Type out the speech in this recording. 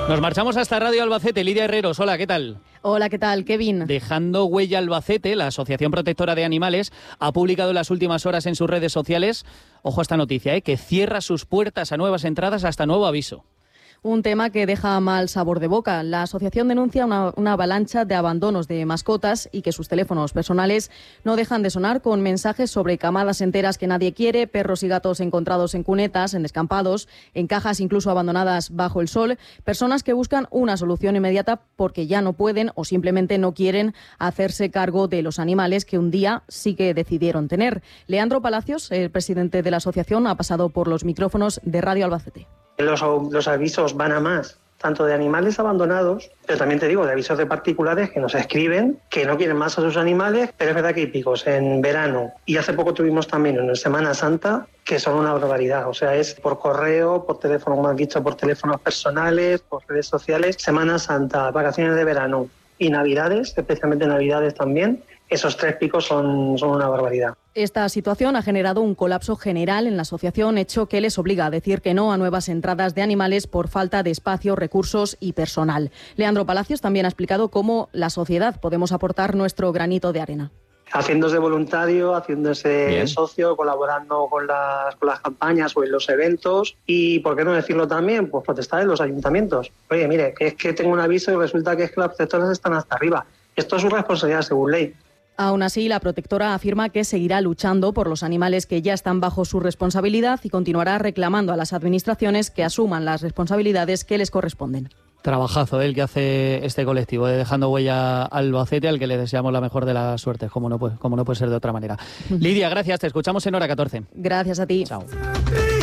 Nos marchamos hasta Radio Albacete. Lidia Herreros, hola, ¿qué tal? Hola, ¿qué tal, Kevin? Dejando Huella Albacete, la Asociación Protectora de Animales, ha publicado en las últimas horas en sus redes sociales, ojo a esta noticia, que cierra sus puertas a nuevas entradas hasta nuevo aviso. Un tema que deja mal sabor de boca. La asociación denuncia una avalancha de abandonos de mascotas y que sus teléfonos personales no dejan de sonar con mensajes sobre camadas enteras que nadie quiere, perros y gatos encontrados en cunetas, en descampados, en cajas incluso abandonadas bajo el sol, personas que buscan una solución inmediata porque ya no pueden o simplemente no quieren hacerse cargo de los animales que un día sí que decidieron tener. Leandro Palacios, el presidente de la asociación, ha pasado por los micrófonos de Radio Albacete. Los avisos van a más, tanto de animales abandonados, pero también te digo, de avisos de particulares que nos escriben, que no quieren más a sus animales, pero es verdad que hay picos en verano. Y hace poco tuvimos también en Semana Santa, que son una barbaridad. O sea, es por correo, por teléfono, como has dicho, por teléfonos personales, por redes sociales. Semana Santa, vacaciones de verano y Navidades, especialmente Navidades también. Esos 3 picos son una barbaridad. Esta situación ha generado un colapso general en la asociación, hecho que les obliga a decir que no a nuevas entradas de animales por falta de espacio, recursos y personal. Leandro Palacios también ha explicado cómo la sociedad podemos aportar nuestro granito de arena. Haciéndose voluntario, haciéndose socio, colaborando con las campañas o en los eventos y, ¿por qué no decirlo también? Pues protestar en los ayuntamientos. Oye, mire, que es que tengo un aviso y resulta que es que las protectoras están hasta arriba. Esto es su responsabilidad según ley. Aún así, la protectora afirma que seguirá luchando por los animales que ya están bajo su responsabilidad y continuará reclamando a las administraciones que asuman las responsabilidades que les corresponden. Trabajazo el que hace este colectivo de Dejando Huella Albacete, al que le deseamos la mejor de las suertes, como no puede ser de otra manera. Lidia, gracias, te escuchamos en Hora 14. Gracias a ti. Chao.